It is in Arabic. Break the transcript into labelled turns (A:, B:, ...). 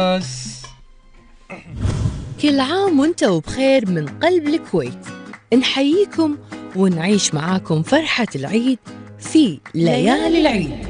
A: ناس.
B: كل عام وانتم بخير من قلب الكويت. نحييكم ونعيش معاكم فرحة العيد في ليالي العيد.